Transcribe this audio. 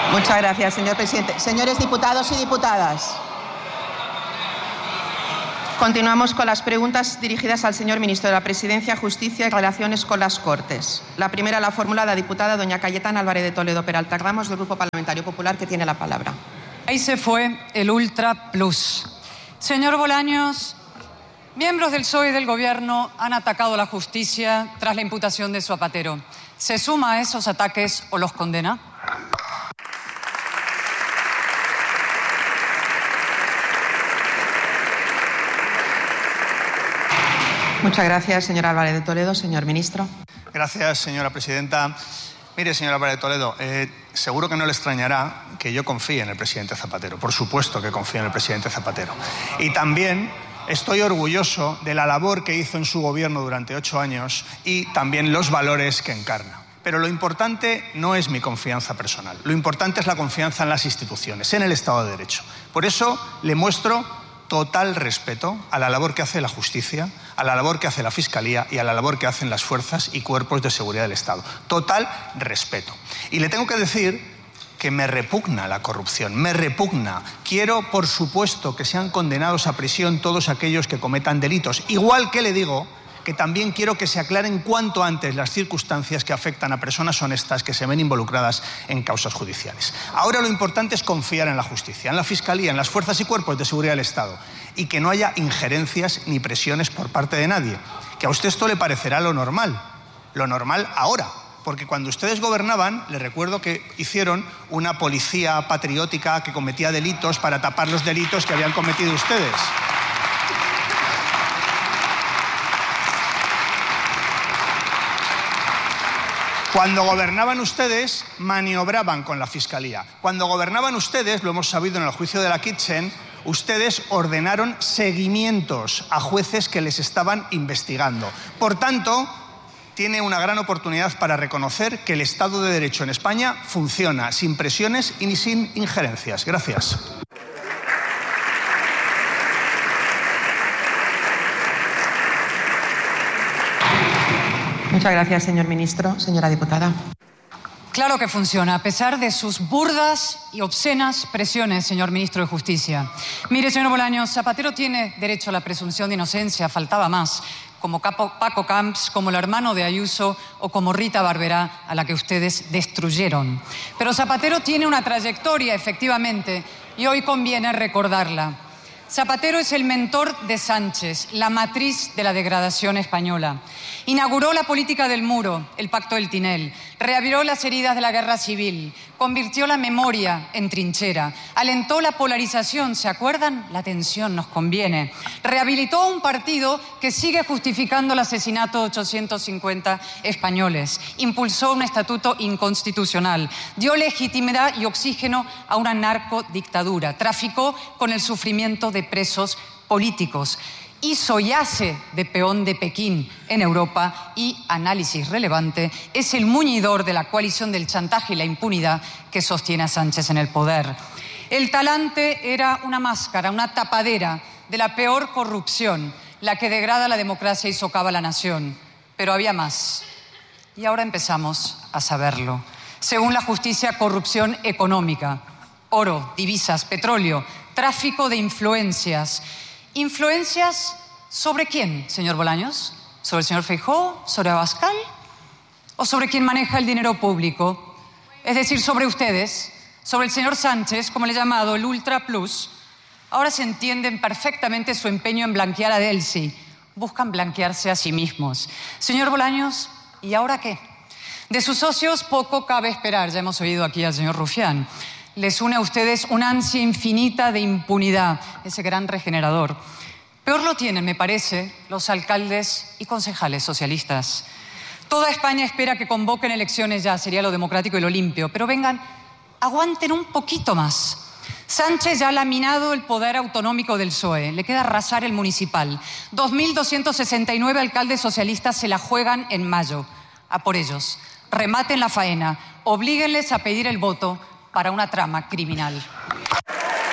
Muchas gracias, señor presidente. Señores diputados y diputadas, continuamos con las preguntas dirigidas al señor ministro de la Presidencia, Justicia y Relaciones con las Cortes. La primera la formula la diputada doña Cayetana Álvarez de Toledo Peralta Ramos, del Grupo Parlamentario Popular, que tiene la palabra. Ahí se fue el Ultra Plus. Señor Bolaños, miembros del PSOE y del Gobierno han atacado a la justicia tras la imputación de Zapatero. ¿Se suma a esos ataques o los condena? Muchas gracias, señora Álvarez de Toledo. Señor ministro. Gracias, señora presidenta. Mire, señora Álvarez de Toledo, seguro que no le extrañará que yo confíe en el presidente Zapatero. Por supuesto que confío en el presidente Zapatero. Y también estoy orgulloso de la labor que hizo en su gobierno durante 8 años y también los valores que encarna. Pero lo importante no es mi confianza personal. Lo importante es la confianza en las instituciones, en el Estado de Derecho. Por eso le muestro total respeto a la labor que hace la justicia, a la labor que hace la Fiscalía y a la labor que hacen las fuerzas y cuerpos de seguridad del Estado. Total respeto. Y le tengo que decir que me repugna la corrupción, me repugna. Quiero, por supuesto, que sean condenados a prisión todos aquellos que cometan delitos. Igual que le digo que también quiero que se aclaren cuanto antes las circunstancias que afectan a personas honestas que se ven involucradas en causas judiciales. Ahora lo importante es confiar en la justicia, en la Fiscalía, en las fuerzas y cuerpos de seguridad del Estado y que no haya injerencias ni presiones por parte de nadie. Que a usted esto le parecerá lo normal ahora. Porque cuando ustedes gobernaban, les recuerdo que hicieron una policía patriótica que cometía delitos para tapar los delitos que habían cometido ustedes. Cuando gobernaban ustedes, maniobraban con la Fiscalía. Cuando gobernaban ustedes, lo hemos sabido en el juicio de la Kitchen, ustedes ordenaron seguimientos a jueces que les estaban investigando. Por tanto, tiene una gran oportunidad para reconocer que el Estado de Derecho en España funciona sin presiones y sin injerencias. Gracias. Muchas gracias, señor ministro. Señora diputada. Claro que funciona, a pesar de sus burdas y obscenas presiones, señor ministro de Justicia. Mire, señor Bolaños, Zapatero tiene derecho a la presunción de inocencia, faltaba más, como Paco Camps, como el hermano de Ayuso o como Rita Barberá, a la que ustedes destruyeron. Pero Zapatero tiene una trayectoria, efectivamente, y hoy conviene recordarla. Zapatero es el mentor de Sánchez, la matriz de la degradación española. Inauguró la política del muro, el Pacto del Tinel, reabrió las heridas de la guerra civil, convirtió la memoria en trinchera, alentó la polarización, ¿se acuerdan? La tensión nos conviene. Rehabilitó un partido que sigue justificando el asesinato de 850 españoles, impulsó un estatuto inconstitucional, dio legitimidad y oxígeno a una narcodictadura, traficó con el sufrimiento de presos políticos, hizo y hace de peón de Pekín en Europa y, análisis relevante, es el muñidor de la coalición del chantaje y la impunidad que sostiene a Sánchez en el poder. El talante era una máscara, una tapadera de la peor corrupción, la que degrada la democracia y socava la nación. Pero había más. Y ahora empezamos a saberlo. Según la justicia, corrupción económica, oro, divisas, petróleo, tráfico de influencias. ¿Influencias sobre quién, señor Bolaños? ¿Sobre el señor Feijóo? ¿Sobre Abascal? ¿O sobre quien maneja el dinero público? Es decir, sobre ustedes, sobre el señor Sánchez, como le he llamado, el Ultra Plus. Ahora se entienden perfectamente su empeño en blanquear a Delcy. Buscan blanquearse a sí mismos. Señor Bolaños, ¿y ahora qué? De sus socios poco cabe esperar. Ya hemos oído aquí al señor Rufián. Les une a ustedes una ansia infinita de impunidad, ese gran regenerador. Peor lo tienen, me parece, los alcaldes y concejales socialistas. Toda España espera que convoquen elecciones ya, sería lo democrático y lo limpio, pero vengan, aguanten un poquito más. Sánchez ya ha laminado el poder autonómico del PSOE, le queda arrasar el municipal. 2.269 alcaldes socialistas se la juegan en mayo. A por ellos, rematen la faena, oblíguenles a pedir el voto para una trama criminal.